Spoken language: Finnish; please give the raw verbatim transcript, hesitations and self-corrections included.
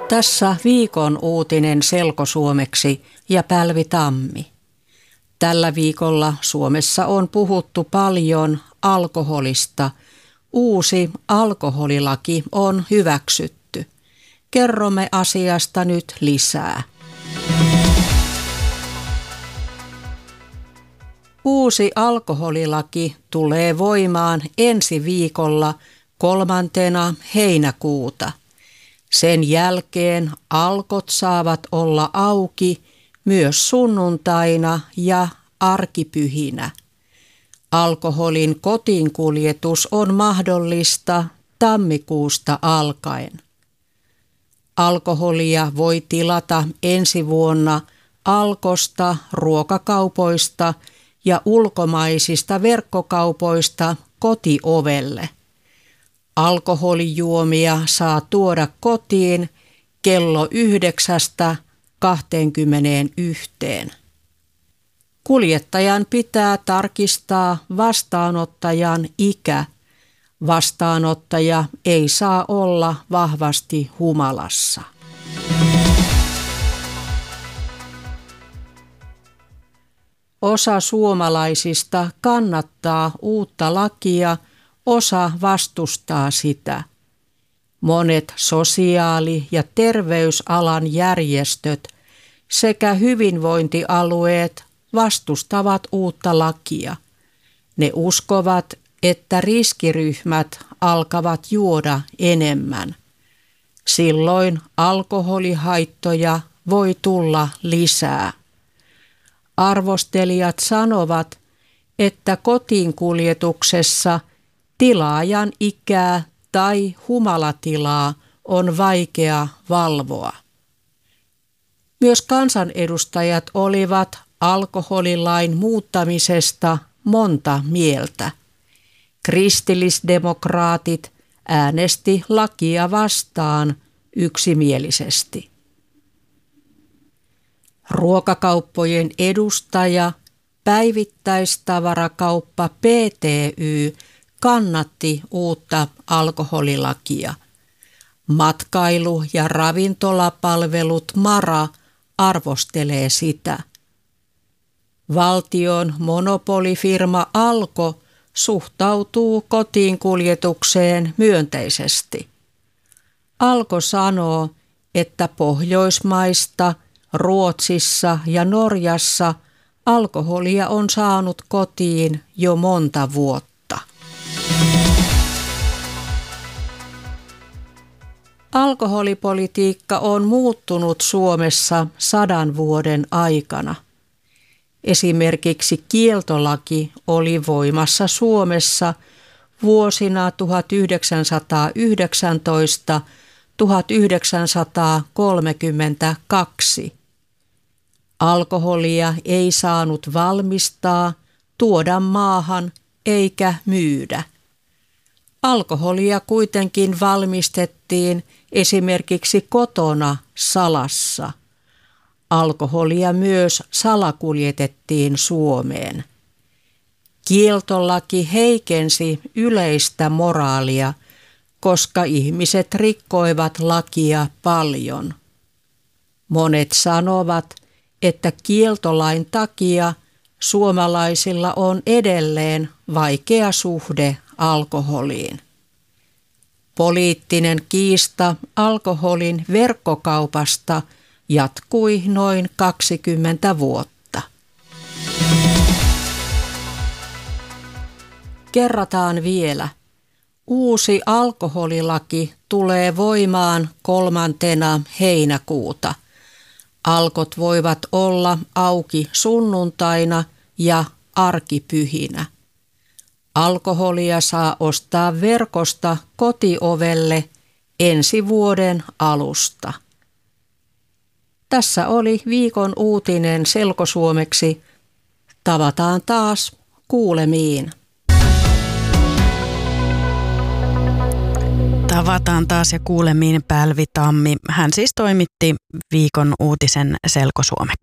Tässä viikon uutinen selkosuomeksi ja Pälvi Tammi. Tällä viikolla Suomessa on puhuttu paljon alkoholista. Uusi alkoholilaki on hyväksytty. Kerromme asiasta nyt lisää. Uusi alkoholilaki tulee voimaan ensi viikolla kolmantena heinäkuuta. Sen jälkeen Alkot saavat olla auki myös sunnuntaina ja arkipyhinä. Alkoholin kotiinkuljetus on mahdollista tammikuusta alkaen. Alkoholia voi tilata ensi vuonna Alkosta, ruokakaupoista ja ulkomaisista verkkokaupoista kotiovelle. Alkoholijuomia saa tuoda kotiin kello yhdeksästä kahteenkymmeneenyhteen. Kuljettajan pitää tarkistaa vastaanottajan ikä. Vastaanottaja ei saa olla vahvasti humalassa. Osa suomalaisista kannattaa uutta lakia, osa vastustaa sitä. Monet sosiaali- ja terveysalan järjestöt sekä hyvinvointialueet vastustavat uutta lakia. Ne uskovat, että riskiryhmät alkavat juoda enemmän. Silloin alkoholihaittoja voi tulla lisää. Arvostelijat sanovat, että kotiinkuljetuksessa tilaajan ikää tai humalatilaa on vaikea valvoa. Myös kansanedustajat olivat alkoholilain muuttamisesta monta mieltä. Kristillisdemokraatit äänesti lakia vastaan yksimielisesti. Ruokakauppojen edustaja, päivittäistavarakauppa P T Y, kannatti uutta alkoholilakia. Matkailu- ja ravintolapalvelut MaRa arvostelee sitä. Valtion monopolifirma Alko suhtautuu kotiinkuljetukseen myönteisesti. Alko sanoo, että Pohjoismaista, Ruotsissa ja Norjassa alkoholia on saanut kotiin jo monta vuotta. Alkoholipolitiikka on muuttunut Suomessa sadan vuoden aikana. Esimerkiksi kieltolaki oli voimassa Suomessa vuosina tuhatyhdeksänsataayhdeksäntoista - tuhatyhdeksänsataakolmekymmentäkaksi. Alkoholia ei saanut valmistaa, tuoda maahan eikä myydä. Alkoholia kuitenkin valmistettiin esimerkiksi kotona salassa. Alkoholia myös salakuljetettiin Suomeen. Kieltolaki heikensi yleistä moraalia, koska ihmiset rikkoivat lakia paljon. Monet sanovat, että kieltolain takia suomalaisilla on edelleen vaikea suhde alkoholiin. Poliittinen kiista alkoholin verkkokaupasta jatkui noin kaksikymmentä vuotta. Kerrataan vielä. Uusi alkoholilaki tulee voimaan kolmantena heinäkuuta. Alkot voivat olla auki sunnuntaina ja arkipyhinä. Alkoholia saa ostaa verkosta kotiovelle ensi vuoden alusta. Tässä oli viikon uutinen selkosuomeksi. Tavataan taas kuulemiin. Tavataan taas ja kuulemiin Pälvi Tammi. Hän siis toimitti viikon uutisen selkosuomeksi.